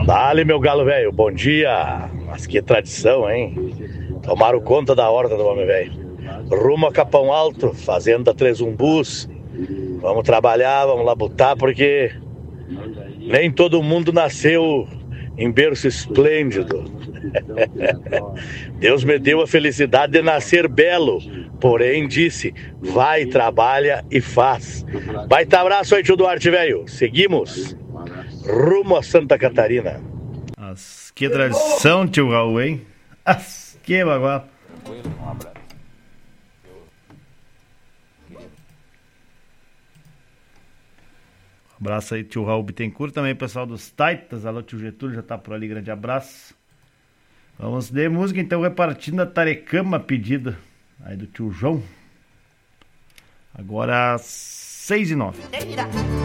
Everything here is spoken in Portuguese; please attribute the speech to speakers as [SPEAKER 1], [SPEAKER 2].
[SPEAKER 1] Dale, meu galo velho, bom dia. Mas que tradição, hein? Tomaram conta da horta do homem velho. Rumo a Capão Alto, fazenda Três Umbus. Vamos trabalhar, vamos labutar, porque nem todo mundo nasceu em berço esplêndido. Deus me deu a felicidade de nascer belo, porém disse, vai, trabalha e faz. Baita abraço aí, tio Duarte, velho. Seguimos rumo a Santa Catarina.
[SPEAKER 2] Que tradição, tio Raul, hein? Que bagual.
[SPEAKER 3] Um abraço.
[SPEAKER 2] Abraço aí, tio Raul Bittencourt, também pessoal dos Taitas. Alô, tio Getúlio, já tá por ali, grande abraço. Vamos de música, então, repartindo a tarecama pedida aí do tio João. Agora 6:09.